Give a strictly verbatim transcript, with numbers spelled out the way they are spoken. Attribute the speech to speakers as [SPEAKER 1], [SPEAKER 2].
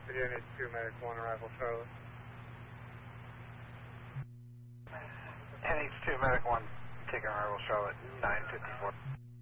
[SPEAKER 1] N H two Medic one, arrival Charlotte.
[SPEAKER 2] N H two Medic one, taking arrival Charlotte, nine fifty-four.